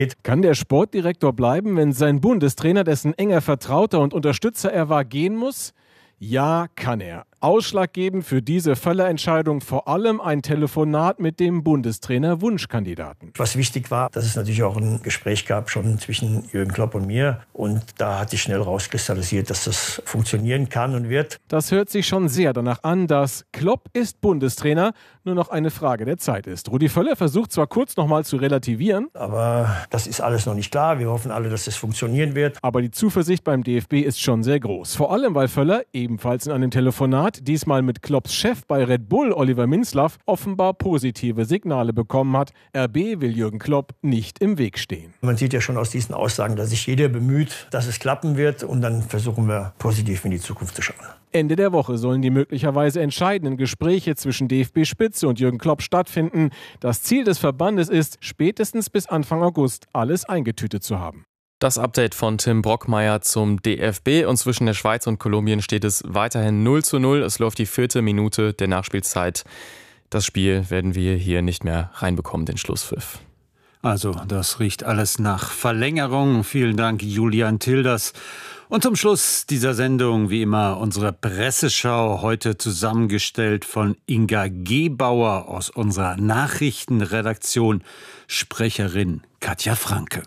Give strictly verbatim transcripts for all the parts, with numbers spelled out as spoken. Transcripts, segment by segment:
Kann der Sportdirektor bleiben, wenn sein Bundestrainer, dessen enger Vertrauter und Unterstützer er war, gehen muss? Ja, kann er. Ausschlaggebend für diese Völlerentscheidung vor allem ein Telefonat mit dem Bundestrainer-Wunschkandidaten. Was wichtig war, dass es natürlich auch ein Gespräch gab schon zwischen Jürgen Klopp und mir. Und da hat sich schnell rauskristallisiert, dass das funktionieren kann und wird. Das hört sich schon sehr danach an, dass Klopp ist Bundestrainer, nur noch eine Frage der Zeit ist. Rudi Völler versucht zwar kurz noch mal zu relativieren, aber das ist alles noch nicht klar. Wir hoffen alle, dass das funktionieren wird. Aber die Zuversicht beim D F B ist schon sehr groß. Vor allem, weil Völler ebenfalls in einem Telefonat, diesmal mit Klopps Chef bei Red Bull, Oliver Minzlaff, offenbar positive Signale bekommen hat. R B will Jürgen Klopp nicht im Weg stehen. Man sieht ja schon aus diesen Aussagen, dass sich jeder bemüht, dass es klappen wird. Und dann versuchen wir positiv in die Zukunft zu schauen. Ende der Woche sollen die möglicherweise entscheidenden Gespräche zwischen D F B-Spitze und Jürgen Klopp stattfinden. Das Ziel des Verbandes ist, spätestens bis Anfang August alles eingetütet zu haben. Das Update von Tim Brockmeier zum D F B. Und zwischen der Schweiz und Kolumbien steht es weiterhin null zu null. Es läuft die vierte Minute der Nachspielzeit. Das Spiel werden wir hier nicht mehr reinbekommen, den Schlusspfiff. Also, das riecht alles nach Verlängerung. Vielen Dank, Julian Tilders. Und zum Schluss dieser Sendung, wie immer, unsere Presseschau, heute zusammengestellt von Inga Gebauer aus unserer Nachrichtenredaktion, Sprecherin Katja Franke.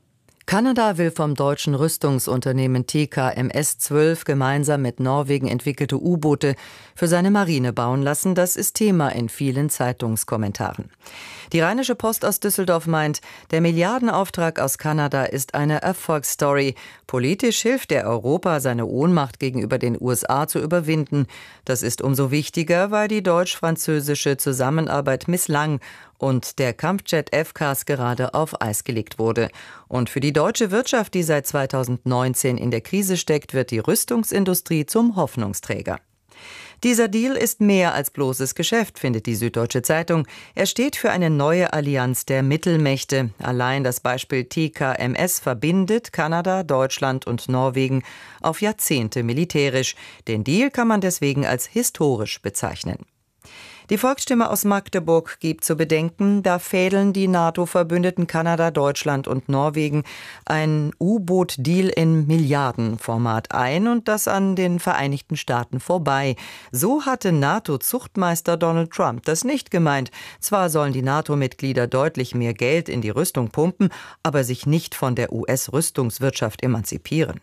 Kanada will vom deutschen Rüstungsunternehmen T K M S zwölf gemeinsam mit Norwegen entwickelte U-Boote für seine Marine bauen lassen. Das ist Thema in vielen Zeitungskommentaren. Die Rheinische Post aus Düsseldorf meint, der Milliardenauftrag aus Kanada ist eine Erfolgsstory. Politisch hilft er Europa, seine Ohnmacht gegenüber den U S A zu überwinden. Das ist umso wichtiger, weil die deutsch-französische Zusammenarbeit misslang und der Kampfjet F C A S gerade auf Eis gelegt wurde. Und für die deutsche Wirtschaft, die seit zweitausendneunzehn in der Krise steckt, wird die Rüstungsindustrie zum Hoffnungsträger. Dieser Deal ist mehr als bloßes Geschäft, findet die Süddeutsche Zeitung. Er steht für eine neue Allianz der Mittelmächte. Allein das Beispiel T K M S verbindet Kanada, Deutschland und Norwegen auf Jahrzehnte militärisch. Den Deal kann man deswegen als historisch bezeichnen. Die Volksstimme aus Magdeburg gibt zu bedenken, da fädeln die NATO-Verbündeten Kanada, Deutschland und Norwegen ein U-Boot-Deal in Milliardenformat ein und das an den Vereinigten Staaten vorbei. So hatte NATO-Zuchtmeister Donald Trump das nicht gemeint. Zwar sollen die NATO-Mitglieder deutlich mehr Geld in die Rüstung pumpen, aber sich nicht von der U S-Rüstungswirtschaft emanzipieren.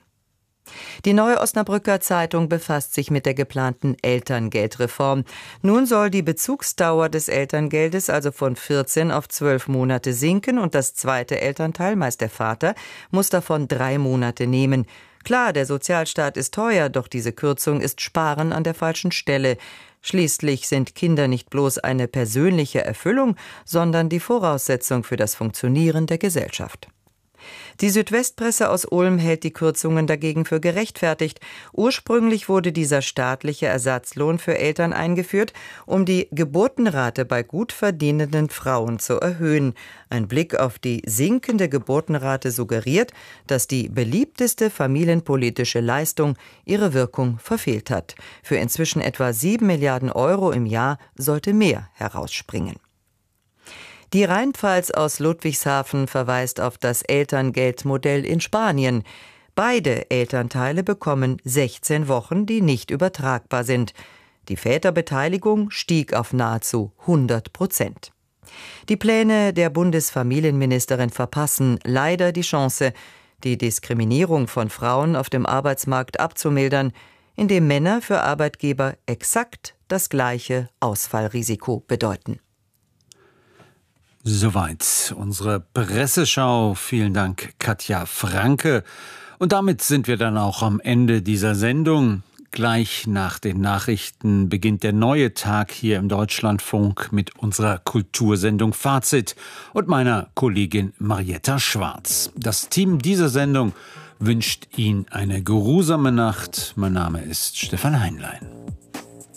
Die Neue Osnabrücker Zeitung befasst sich mit der geplanten Elterngeldreform. Nun soll die Bezugsdauer des Elterngeldes also von vierzehn auf zwölf Monate sinken und das zweite Elternteil, meist der Vater, muss davon drei Monate nehmen. Klar, der Sozialstaat ist teuer, doch diese Kürzung ist Sparen an der falschen Stelle. Schließlich sind Kinder nicht bloß eine persönliche Erfüllung, sondern die Voraussetzung für das Funktionieren der Gesellschaft. Die Südwestpresse aus Ulm hält die Kürzungen dagegen für gerechtfertigt. Ursprünglich wurde dieser staatliche Ersatzlohn für Eltern eingeführt, um die Geburtenrate bei gut verdienenden Frauen zu erhöhen. Ein Blick auf die sinkende Geburtenrate suggeriert, dass die beliebteste familienpolitische Leistung ihre Wirkung verfehlt hat. Für inzwischen etwa sieben Milliarden Euro im Jahr sollte mehr herausspringen. Die Rheinpfalz aus Ludwigshafen verweist auf das Elterngeldmodell in Spanien. Beide Elternteile bekommen sechzehn Wochen, die nicht übertragbar sind. Die Väterbeteiligung stieg auf nahezu hundert Prozent. Die Pläne der Bundesfamilienministerin verpassen leider die Chance, die Diskriminierung von Frauen auf dem Arbeitsmarkt abzumildern, indem Männer für Arbeitgeber exakt das gleiche Ausfallrisiko bedeuten. Soweit unsere Presseschau. Vielen Dank, Katja Franke. Und damit sind wir dann auch am Ende dieser Sendung. Gleich nach den Nachrichten beginnt der neue Tag hier im Deutschlandfunk mit unserer Kultursendung Fazit und meiner Kollegin Marietta Schwarz. Das Team dieser Sendung wünscht Ihnen eine geruhsame Nacht. Mein Name ist Stefan Heinlein.